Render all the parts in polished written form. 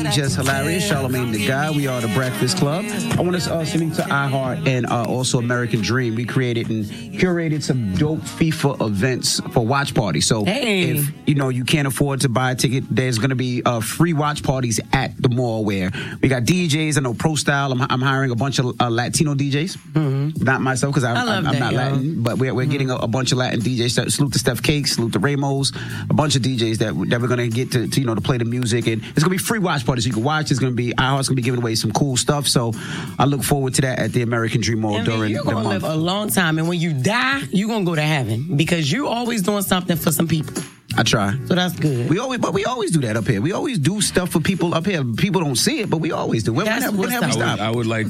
Just Hilarious, Charlamagne the Guy. We are the Breakfast Club. I want to salute to iHeart and also American Dream. We created and curated some dope FIFA events for watch parties. So if you can't afford to buy a ticket, there's going to be free watch parties at the mall where we got DJs. I know Pro Style. I'm hiring a bunch of Latino DJs. Mm-hmm. Not myself because I'm not Latin, but we're getting a bunch of Latin DJs. Salute to Steph Cakes, salute to Ramos, a bunch of DJs that we're going to get to play the music, and it's going to be free watch parties. So you can watch. It's going to be iHeart's going to be giving away some cool stuff. So I look forward to that at the American Dream Mall during the month. You're going to live a long time, and when you die, you're going to go to heaven because you're always doing something for some people. I try. So that's good. We always do that up here. We always do stuff for people up here. People don't see it, but we always do. When have we stopped? I would like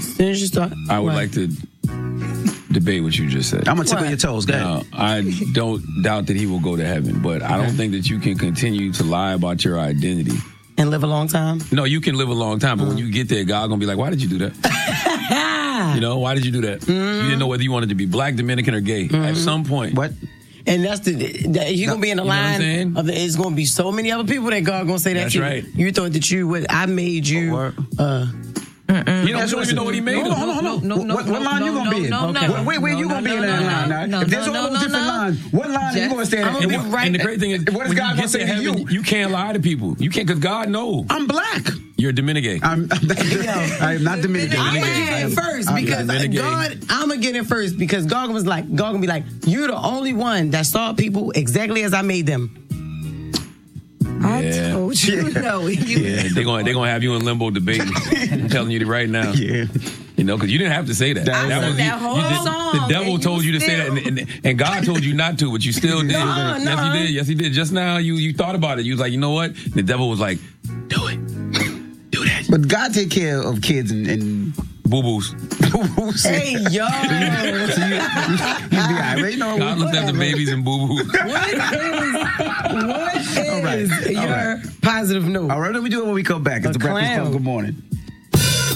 to debate what you just said. I'm going to tickle your toes. Go ahead. I don't doubt that he will go to heaven, but I don't think that you can continue to lie about your identity. And live a long time? No, you can live a long time, but when you get there, God going to be like, why did you do that? Why did you do that? You didn't know whether you wanted to be black, Dominican, or gay. At some point. What? And that's you're going to be in the line of it's going to be so many other people that God going to say that to you. That's right. You thought that I made you... You don't even know what he made. Hold on. What line you gonna be in? Where you gonna be in that line? If there's all those different lines, what line are you gonna stand in? And the great thing is, what is God gonna say to you? You can't lie to people. You can't, because God knows. I'm black. You're Dominican. I am not Dominican. I'm gonna get in first because God. I'm gonna get in first because God gonna be like, you're the only one that saw people exactly as I made them. I told you. They're gonna have you in limbo debating. I'm telling you right now. Yeah. Because you didn't have to say that. The devil told you to say that, and God told you not to, but you still did. Yes, he did. Just now, you thought about it. You was like, you know what? The devil was like, do it. Do that. But God take care of kids and boo-boos. Hey, yo. God looks after babies and boo-boos. What is your positive note? All right, let me do it when we come back. It's the Breakfast Club. Good morning.